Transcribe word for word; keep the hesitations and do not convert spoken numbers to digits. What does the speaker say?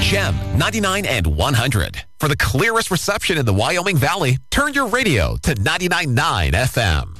Gem ninety-nine and one hundred. For the clearest reception in the Wyoming Valley, turn your radio to ninety-nine point nine F M.